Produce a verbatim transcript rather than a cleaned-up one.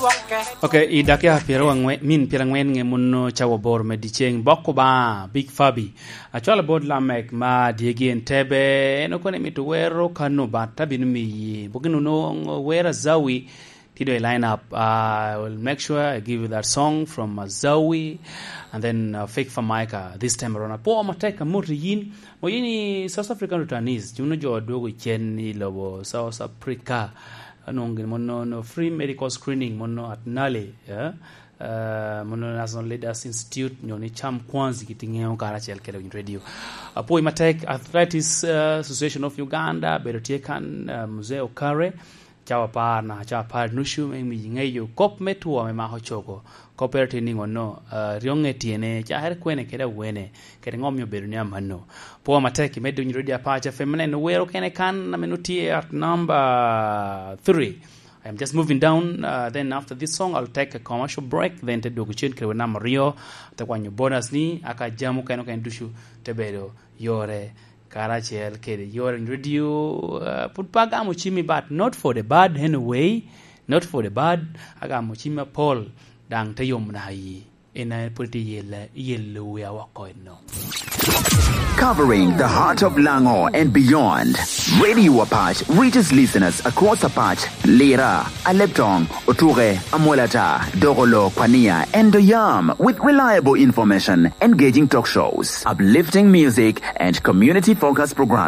Okay, idakia piero ngwe min piero ngwen nge muno chawo bor medicheng bokuba Big Fabi. Actually bod la mek ma diegi entebe no kone mitu wero kanu bata binu mi buginu no wera Zawi tido line up. Uh, I will make sure I give you that song from uh, Zawi and then uh, Fake Famaica this time around. Po mateka muri yin mo yini South African Rutanis juno jo dogo chen ni lobo South Africa. Anong mono no free medical screening mono at Nale, yeah. Uh, mono National Leaders Institute nyoni cham kwanzi kitingeo karachi alkele in radio. Apo imatek Arthritis uh, Association of Uganda berotiekan uh, Museo Kare chawa pa na chawa pa nushu mi ngeyo kop metu wa mema hochoko koperte ningo no uh, rionge tiene cha her kwene keda wene kede ngomyo berunia mano po mateki medu nyirodi apacha feminine wero kene kan na menuti at number three. I am just moving down. Uh, then after this song, I'll take a commercial break. Then te dokuchin kwe na Mario takwa nyo bonus ni aka jamu kaino kain dushu tebedo yore Karachi Kede yore radio uh, put paga muchimi but not for the bad anyway, not for the bad. Aga muchimi Paul dang tayom na yi ina put yele yellow we are no. Covering the heart of Lango and beyond, Radio Apache reaches listeners across Apache, Lira, Aleptong, Oture, Amolata, Dogolo, Pania, and Doyam with reliable information, engaging talk shows, uplifting music, and community-focused programs.